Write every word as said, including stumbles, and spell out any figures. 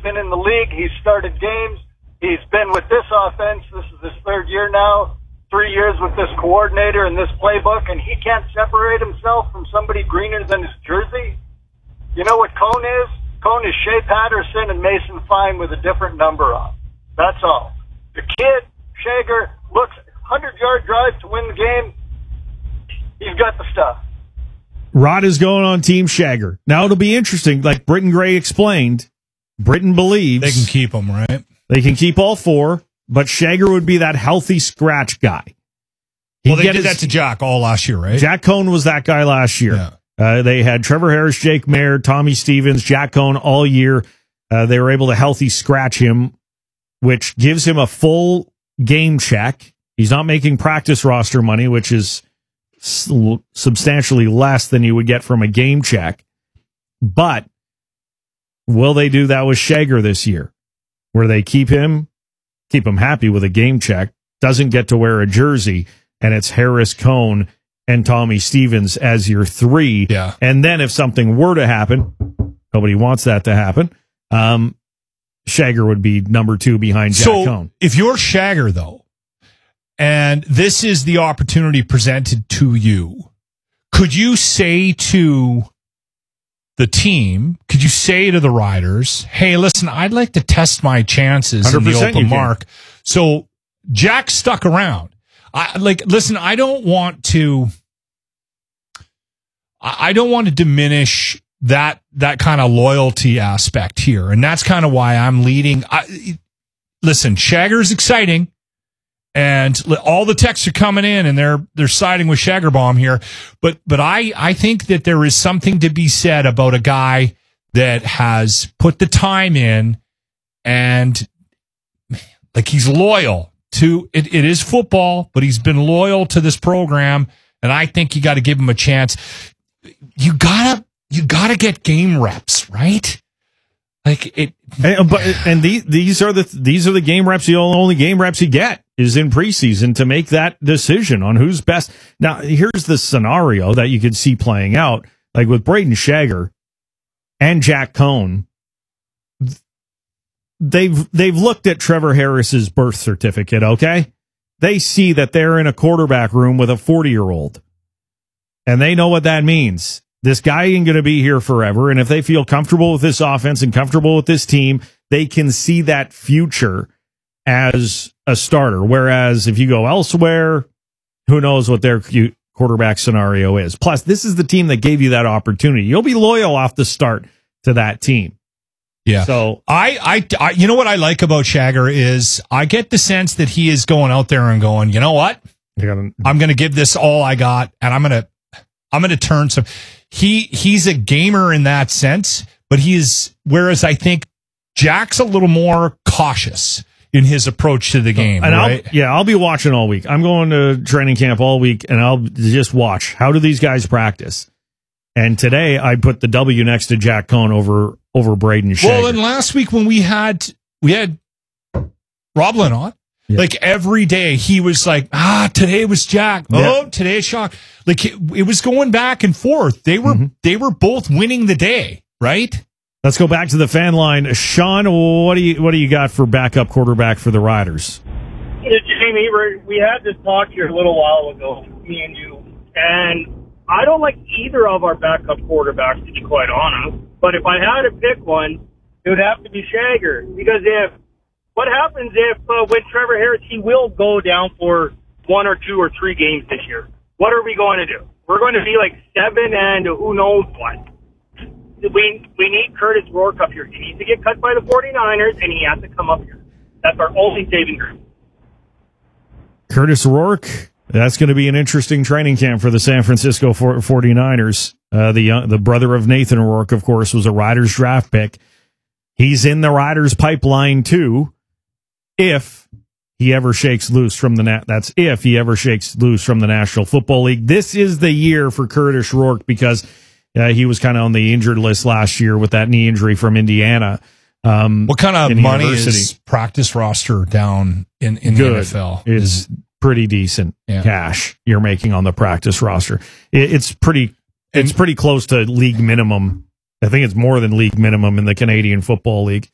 been in the league. He's started games. He's been with this offense. This is his third year now, three years with this coordinator and this playbook, and he can't separate himself from somebody greener than his jersey. You know what Cone is? Cone is Shea Patterson and Mason Fine with a different number on. That's all. The kid, Shager, looks hundred-yard drive to win the game. He's got the stuff. Rod is going on Team Shager. Now it'll be interesting. Like Britton Gray explained, Britton believes they can keep them, right? They can keep all four, but Shager would be that healthy scratch guy. He'd well, they did his, that to Jack all last year, right? Jack Cone was that guy last year. Yeah. Uh, they had Trevor Harris, Jake Mayer, Tommy Stevens, Jack Cone all year. Uh, they were able to healthy scratch him, which gives him a full game check. He's not making practice roster money, which is s- substantially less than you would get from a game check. But will they do that with Shager this year? Where they keep him, keep him happy with a game check, doesn't get to wear a jersey, and it's Harris, Cone, and Tommy Stevens as your three. Yeah. And then if something were to happen, nobody wants that to happen, um, Shager would be number two behind Jack so Cone. If you're Shager, though, and this is the opportunity presented to you, could you say to the team, could you say to the riders, hey, listen, I'd like to test my chances in the open mark. So Jack stuck around. I like, listen, I don't want to, I don't want to diminish that, that kind of loyalty aspect here. And that's kind of why I'm leading. I, listen, Shager's exciting. And all the texts are coming in, and they're they're siding with Shagerbaum here. But but I, I think that there is something to be said about a guy that has put the time in, and like he's loyal to it. It is football, but he's been loyal to this program, and I think you got to give him a chance. You gotta you gotta get game reps, right? Like it, and, but and these these are the these are the game reps. The only game reps you get is in preseason to make that decision on who's best. Now, here's the scenario that you could see playing out, like with Braden Shager and Jack Cone. They've they've looked at Trevor Harris's birth certificate. Okay, they see that they're in a quarterback room with a forty year old, and they know what that means. This guy ain't going to be here forever, and if they feel comfortable with this offense and comfortable with this team, they can see that future as a starter. Whereas if you go elsewhere, who knows what their quarterback scenario is. Plus, this is the team that gave you that opportunity. You'll be loyal off the start to that team. Yeah. So I, I, I you know what I like about Shager is I get the sense that he is going out there and going, you know what? Gotta, I'm going to give this all I got, and I'm going to, I'm going to turn some. He he's a gamer in that sense, but he is. Whereas I think Jack's a little more cautious in his approach to the game. And right? I'll, yeah, I'll be watching all week. I'm going to training camp all week, and I'll just watch. How do these guys practice? And today I put the W next to Jack Cone over over Braden Shager. Well, and last week when we had we had Roblin on. Yeah. Like every day he was like, ah, today was Jack. Oh, yeah. Today is Shock. Like it, it was going back and forth. They were mm-hmm. they were both winning the day, right? Let's go back to the fan line. Sean, what do you what do you got for backup quarterback for the Riders? Yeah, Jamie, we had this talk here a little while ago, me and you, and I don't like either of our backup quarterbacks, to be quite honest. But if I had to pick one, it would have to be Shager, because if what happens if uh, when Trevor Harris, he will go down for one or two or three games this year? What are we going to do? We're going to be like seven and who knows what. We we need Curtis Rourke up here. He needs to get cut by the 49ers, and he has to come up here. That's our only saving grace. Curtis Rourke, that's going to be an interesting training camp for the San Francisco 49ers. Uh, the uh, the brother of Nathan Rourke, of course, was a Riders draft pick. He's in the Riders pipeline, too. If he ever shakes loose from the nat, that's if he ever shakes loose from the National Football League. This is the year for Curtis Rourke because uh, he was kind of on the injured list last year with that knee injury from Indiana. Um, what kind of money is practice roster down in, in the N F L? It's pretty decent yeah. cash you're making on the practice roster. It, it's pretty. It's pretty close to league minimum. I think it's more than league minimum in the Canadian Football League.